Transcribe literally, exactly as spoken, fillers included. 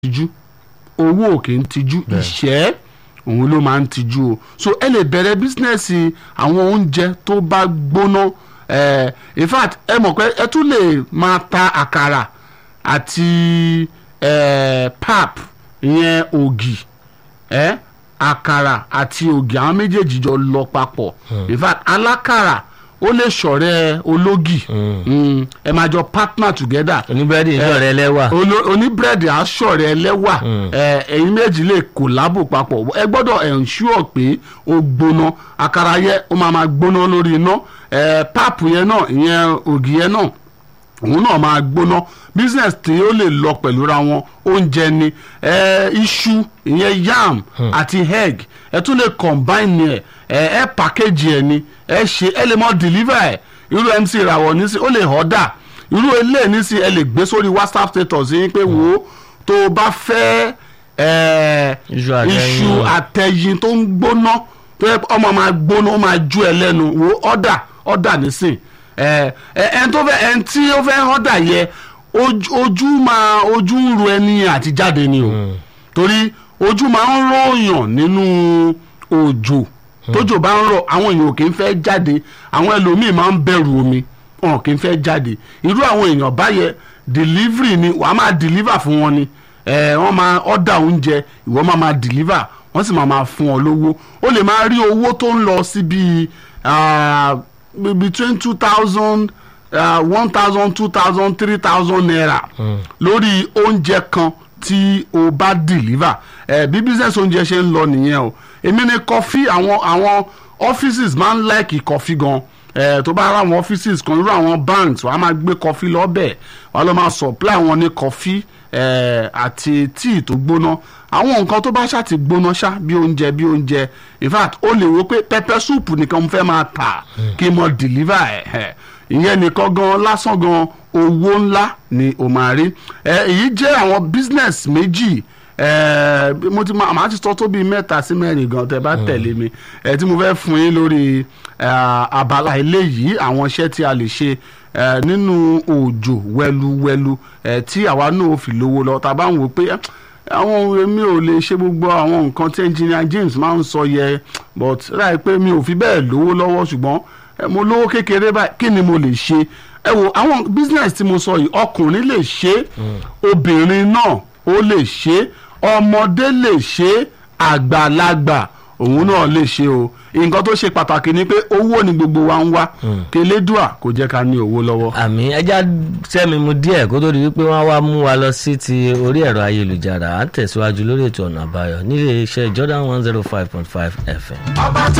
tijú owó ò kì í tijú ìṣẹ́ òun ló máa ń tijú o so ẹ lè bẹ̀rẹ̀ bísínẹ́sì àwọn oúnjẹ tó bá gbóná eh, in fact ẹ mọ̀ pé ẹ tún lè máa ta àkàrà àti eh, pap ìyẹn ògì eh, àkàrà àti ògì àwọn méjèèjì jọ lọ papọ̀ in fact alákàrà ó lè ṣọ̀rẹ́ ológì ẹ máa jọ partner together. oníbírẹ́dì ṣọ̀rẹ́ ẹlẹ́wà. oníbírẹ́dì á ṣọ̀rẹ́ ẹlẹ́wà ẹ̀yin méjì lè kòlábò papọ̀ ẹ gbọ́dọ̀ ensure pé ó gbóná àkàrà yẹn ó máa máa gbóná lórí iná páàpù yẹn náà ìyẹn ògì yẹn náà òun náà máa gbóná business tí ó lè lọ pẹ̀lú ra wọn oúnjẹ ni iṣu ìyẹn yam àti egg ẹ tún lè combine ẹ ẹ package ẹ ni ẹ ṣe ẹ lè mọ deliver ẹ irú M C Rawọ ní sí ó lè order irú eléyìí ní sí ẹ lè gbé sórí WhatsApp status yín pé wo tó o bá fẹ́ iṣu àtẹ̀yìn tó ń gbóná tó yẹ ọmọ máa gbóná ó máa ju ẹ lẹ́nu wo order order nísìn ẹ ẹ tó fẹ́ ẹ tí ó fẹ́ order yẹ ojú máa ojú ń ro ẹni àti jáde ni o torí ojú máa ń ròyàn nínú òjò tójò bá ń rọ̀ àwọn èèyàn kì í fẹ́ jáde àwọn ẹlòmíì máa ń bẹ̀rù omi wọn kì í fẹ́ jáde irú àwọn èèyàn báyẹn delivery ni wàá máa deliver fún wọn ni ẹ wọ́n máa order oúnjẹ ìwọ máa máa deliver wọ́n sì máa máa fún ọ lówó ó lè máa rí owó tó ń lọ sí bíi between two thousand one thousand two thousand three thousand naira lórí oúnjẹ kan tí o bá deliver ẹ bí business oúnjẹ ṣe ń lọ nìyẹn o èmi ní coffee àwọn àwọn offices máa ń like coffee gan ẹ tó bá ra àwọn offices kan irú àwọn banks wàá máa gbé coffee lọ́bẹ̀ wàá lọ máa supply wọn ní coffee ẹ àti tíì tó gbóná àwọn nǹkan tó bá ṣáà ti gbóná ṣá bí oúnjẹ bí oúnjẹ in fact ó lè wo pé pepper soup nìkan mo fẹ́ máa tà kí n mọ deliver ẹ ìyẹn nìkan gan lásán gan owó ńlá ni o máa rí ẹ èyí jẹ́ àwọn business méjì ẹ mo ti máa ti sọ tó bíi mẹ́ta sí mẹ́rin gan tẹ́ bá tẹ̀lé mi ẹ tí mo fẹ́ fún yín lórí abala eléyìí àwọn iṣẹ́ tí a lè ṣe nínú òjò wẹluwẹlu tí àwa náà fi lówó lọ tá a bá ń wò pé àwọn èmi ò lè ṣe gbogbo àwọn nǹkan tí engineer James máa ń sọ yẹ but láì pé mi ò fi bẹ́ẹ̀ lówó lọ́wọ́ ṣùgbọ́n mo lówó kékeré báyìí kí ni mo lè ṣe ẹ wo àwọn business tí mo sọ yìí ọkùnrin lè ṣe obìnrin náà ó lè ṣe ọmọdé lè ṣe àgbàlagbà òun náà lè ṣe o nǹkan tó ṣe pàtàkì ni pé owó ni gbogbo wa ń wá kélédùà kò jẹ́ ká ní owó lọ́wọ́. àmì ẹja sẹ́mi mu díẹ̀ kó tó di wípé wọ́n wá mú wa lọ sí ti orí ẹ̀rọ ayélujára à ń tẹ̀síwájú lórí ètò ọ̀nà àbáyọ nílé iṣẹ́ Jordan one zero five point five F M. ọba tó